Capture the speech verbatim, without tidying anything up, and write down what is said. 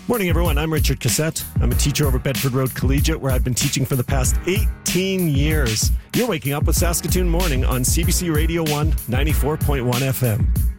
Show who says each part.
Speaker 1: Morning, everyone. I'm Richard Cassette. I'm a teacher over Bedford Road Collegiate, where I've been teaching for the past eighteen years. You're waking up with Saskatoon Morning on C B C Radio one, ninety-four point one F M.